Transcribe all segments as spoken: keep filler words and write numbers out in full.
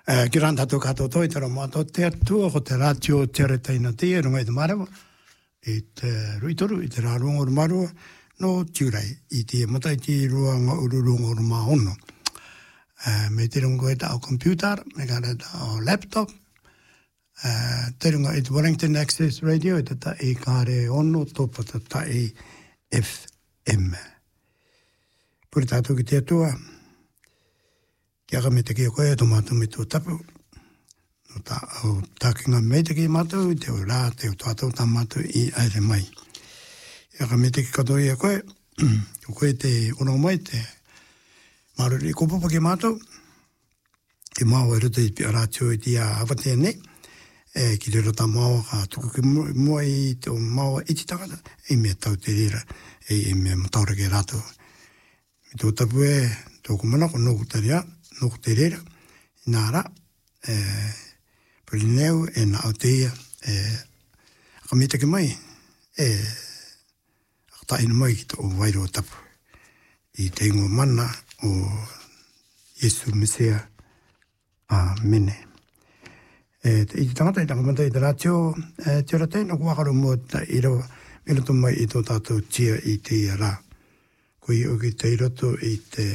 Eh, ki ranta tō kato toi tera mātou te atua ko te ratio tere teina te e runga i te marewa i te ruitoru, i te rā runga uru marua no tiurei i te matai ti ruanga uru runga uru mā ono. Eh, me te runga e ta o computer, me ka re ta o laptop, eh, te runga i te Wellington Access Radio, i te ta i kāre ono topa te ta i F M. Puri tātou ki te atua, kia ka me te kia koe, tō mātou me tō tapu. No tā au tākinga me te kia mātou, te o rā, te o tātou tā mātou i aere mai. Kia ka me te kia katoa ia koe, koe te ono mai, te maruri kopapa kia mātou, te māua e ruta i pia rātio i tia hawatea ne, e ki rero tā māua ka tuku ki mua i te o māua iti takata, e mea tau te rira, e, e mea mataura ke rātou. Me tō tapu e, tōku manako noku taria, noku te rera, nā rā, e, pari neu, e nā aoteia, e, akamita ki mai, e, akataina mai ki tō wairo o tapu, i te ingo mana o Yesu Mesea, Amene. E, te, i te tangata i tangamata i te rātio, e, te ora teina kuakaru mua ta i rawa, me roto mai i tō tātou tia i te ia rā. Ko i oki te i roto i te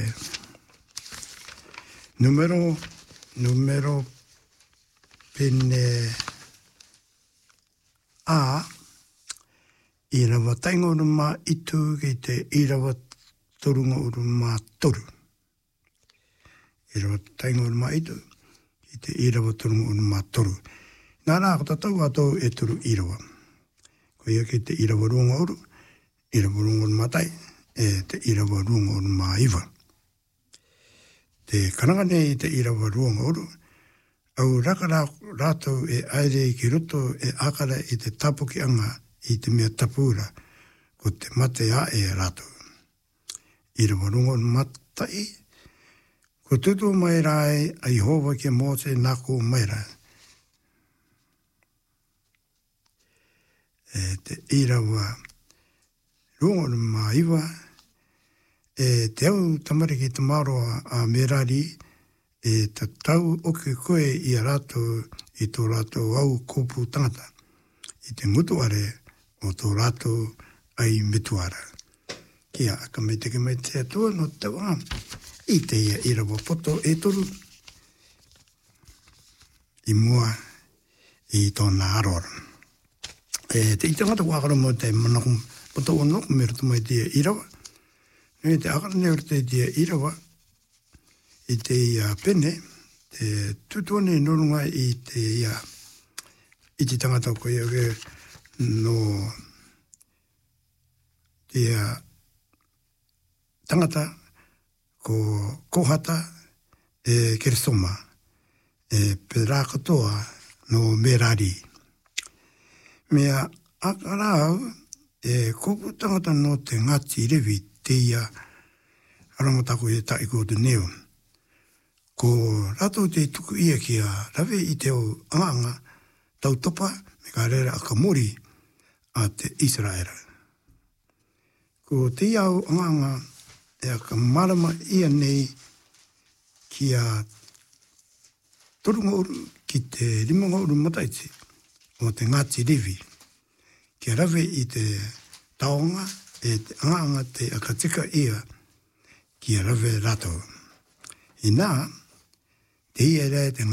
Numero, numero pene A, i rawa tainga uru mā itu ki te i rawa torunga uru mā toru. I rawa tainga uru mā itu ki te i rawa torunga uru mā toru. Nā rā, ko tatau atou e toru i rawa. Ko ia ki te i rawa runga uru, i rawa runga uru mā tai, e te i rawa runga uru mā iwa. Te karangane i te irawa ruanga uru, au raka rātou e aere ki roto e akara i te tapuki anga i te mea tapura, ko te mate a e rātou. Irawa ruanga uru matai, ko tutu mai rai a Ihova ki Mose nako mai rai. E te irawa ruanga uru maiwa, e te au tamari ki te maroa a Merari, e te tau oke koe i a rātou i tō rātou au kōpū tangata, i te ngutuare o tō rātou ai metuara. Kia aka me teke mai te atua no te wā, i te ia i rawa poto e toru, i mua i tōna arora. E te i tangata wākara mo te manakum poto o noku me rutu mai te i rawa, e te akara neo te tia irawa, i te ia pene, te tutuane norunga i te ia, i te tangata ko ia ke no te ia tangata ko kohata e keresoma, e pera katoa no Merari. Mea akara au, e kopu tangata no te ngati rewi, te ia arangatako e tai ko te neo. Ko rato te tuku ia ki a rawe i te o anganga tau topa me ka rera akamori a te Israera. Ko te ia o anganga e aka marama ia nei ki a torunga uru ki te limanga uru mataiti o te Ngāti Rewi. Ki a rawe i te taonga e te anganga te akatika ia ki a rawe rato. I nā, te ia rea te